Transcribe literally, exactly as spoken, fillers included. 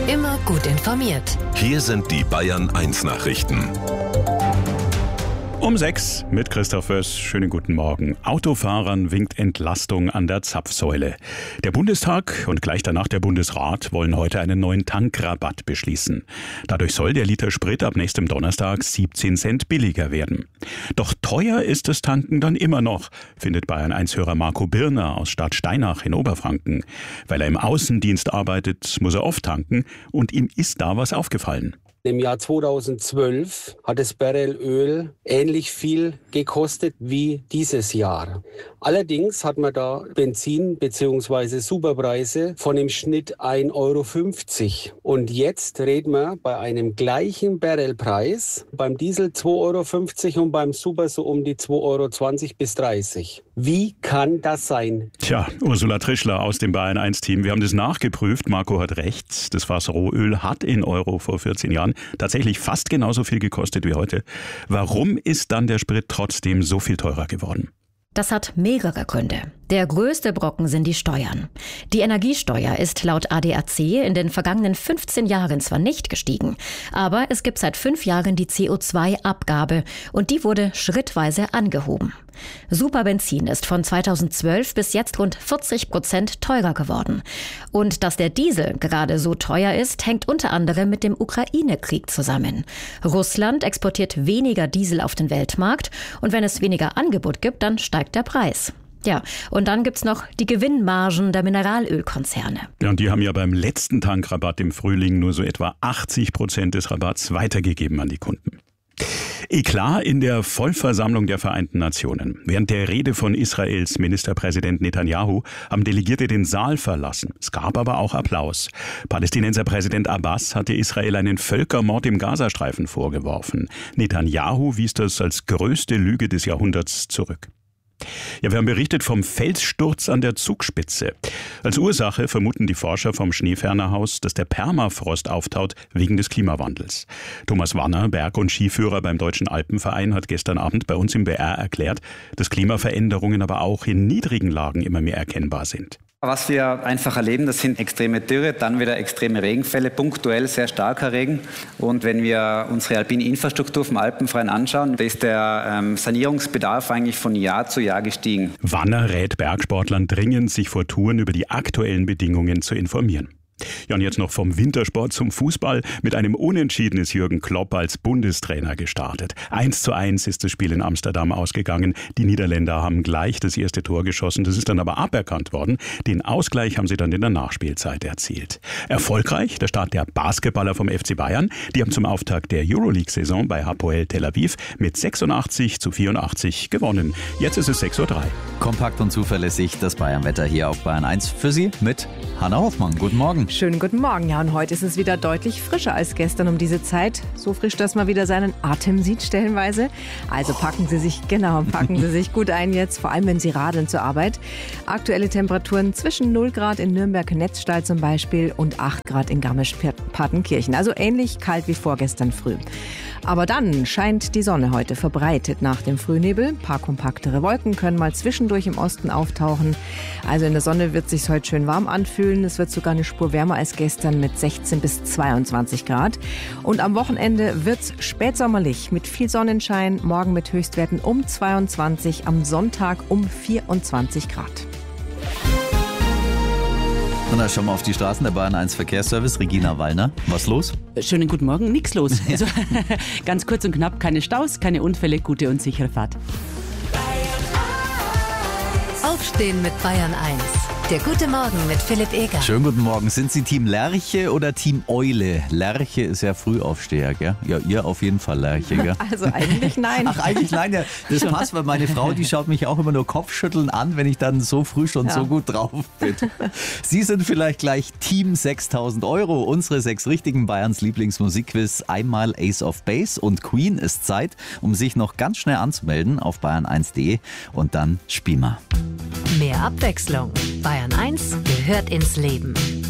Immer gut informiert. Hier sind die Bayern eins Nachrichten. Um sechs mit Christoph Wöss. Schönen guten Morgen. Autofahrern winkt Entlastung an der Zapfsäule. Der Bundestag und gleich danach der Bundesrat wollen heute einen neuen Tankrabatt beschließen. Dadurch soll der Liter Sprit ab nächstem Donnerstag siebzehn Cent billiger werden. Doch teuer ist das Tanken dann immer noch, findet Bayern eins Hörer Marco Birner aus Stadt Steinach in Oberfranken. Weil er im Außendienst arbeitet, muss er oft tanken und ihm ist da was aufgefallen. Im Jahr zweitausendzwölf hat das Barrel Öl ähnlich viel gekostet wie dieses Jahr. Allerdings hat man da Benzin bzw. Superpreise von im Schnitt ein Euro fünfzig. Und jetzt reden wir bei einem gleichen Barrelpreis, beim Diesel zwei Euro fünfzig und beim Super so um die zwei Euro zwanzig bis dreißig. Wie kann das sein? Tja, Ursula Trischler aus dem Bayern eins Team. Wir haben das nachgeprüft. Marco hat recht. Das Fass Rohöl hat in Euro vor vierzehn Jahren tatsächlich fast genauso viel gekostet wie heute. Warum ist dann der Sprit trotzdem so viel teurer geworden? Das hat mehrere Gründe. Der größte Brocken sind die Steuern. Die Energiesteuer ist laut A D A C in den vergangenen fünfzehn Jahren zwar nicht gestiegen, aber es gibt seit fünf Jahren die C O zwei Abgabe und die wurde schrittweise angehoben. Superbenzin ist von zweitausendzwölf bis jetzt rund vierzig Prozent teurer geworden. Und dass der Diesel gerade so teuer ist, hängt unter anderem mit dem Ukraine-Krieg zusammen. Russland exportiert weniger Diesel auf den Weltmarkt und wenn es weniger Angebot gibt, dann steigt der Preis. Ja, und dann gibt's noch die Gewinnmargen der Mineralölkonzerne. Ja, und die haben ja beim letzten Tankrabatt im Frühling nur so etwa achtzig Prozent des Rabatts weitergegeben an die Kunden. Eklat in der Vollversammlung der Vereinten Nationen. Während der Rede von Israels Ministerpräsident Netanyahu haben Delegierte den Saal verlassen. Es gab aber auch Applaus. Palästinenser Präsident Abbas hatte Israel einen Völkermord im Gazastreifen vorgeworfen. Netanyahu wies das als größte Lüge des Jahrhunderts zurück. Ja, wir haben berichtet vom Felssturz an der Zugspitze. Als Ursache vermuten die Forscher vom Schneefernerhaus, dass der Permafrost auftaut wegen des Klimawandels. Thomas Wanner, Berg- und Skiführer beim Deutschen Alpenverein, hat gestern Abend bei uns im B R erklärt, dass Klimaveränderungen aber auch in niedrigen Lagen immer mehr erkennbar sind. Was wir einfach erleben, das sind extreme Dürre, dann wieder extreme Regenfälle, punktuell sehr starker Regen. Und wenn wir unsere alpine Infrastruktur vom Alpenverein anschauen, da ist der ähm, Sanierungsbedarf eigentlich von Jahr zu Jahr gestiegen. Wanner rät Bergsportlern dringend, sich vor Touren über die aktuellen Bedingungen zu informieren. Ja, und jetzt noch vom Wintersport zum Fußball. Mit einem Unentschieden ist Jürgen Klopp als Bundestrainer gestartet. Eins zu eins ist das Spiel in Amsterdam ausgegangen. Die Niederländer haben gleich das erste Tor geschossen. Das ist dann aber aberkannt worden. Den Ausgleich haben sie dann in der Nachspielzeit erzielt. Erfolgreich der Start der Basketballer vom F C Bayern. Die haben zum Auftakt der Euroleague-Saison bei Hapoel Tel Aviv mit sechsundachtzig zu vierundachtzig gewonnen. Jetzt ist es sechs Uhr drei. Kompakt und zuverlässig das Bayernwetter hier auf Bayern eins für Sie mit Hanna Hoffmann. Guten Morgen. Schönen guten Morgen. Ja, und heute ist es wieder deutlich frischer als gestern um diese Zeit. So frisch, dass man wieder seinen Atem sieht stellenweise. Also packen Sie sich, genau, packen Sie sich gut ein jetzt, vor allem wenn Sie radeln zur Arbeit. Aktuelle Temperaturen zwischen null Grad in Nürnberg-Netzstall zum Beispiel und acht Grad in Garmisch-Partenkirchen. Also ähnlich kalt wie vorgestern früh. Aber dann scheint die Sonne heute verbreitet nach dem Frühnebel. Ein paar kompaktere Wolken können mal zwischendurch im Osten auftauchen. Also in der Sonne wird es sich heute schön warm anfühlen. Es wird sogar eine Spur wärmer als gestern mit sechzehn bis zweiundzwanzig Grad. Und am Wochenende wird es spätsommerlich mit viel Sonnenschein. Morgen mit Höchstwerten um zweiundzwanzig, am Sonntag um vierundzwanzig Grad. Und dann schauen wir auf die Straßen der Bayern eins Verkehrsservice. Regina Wallner, was los? Schönen guten Morgen, nichts los. Also ganz kurz und knapp, keine Staus, keine Unfälle, gute und sichere Fahrt. Aufstehen mit Bayern eins. Der gute Morgen mit Philipp Eger. Schönen guten Morgen. Sind Sie Team Lerche oder Team Eule? Lerche ist ja Frühaufsteher, gell? Ja, ihr auf jeden Fall Lerche, gell? Also eigentlich nein. Ach, eigentlich nein. Ja, das passt, weil meine Frau, die schaut mich auch immer nur Kopfschütteln an, wenn ich dann so früh schon ja. so gut drauf bin. Sie sind vielleicht gleich Team sechstausend Euro. Unsere sechs richtigen Bayerns Lieblingsmusikquiz. Einmal Ace of Base und Queen ist Zeit, um sich noch ganz schnell anzumelden auf bayern eins punkt de und dann spielen wir. Mehr Abwechslung. Bayern eins gehört ins Leben.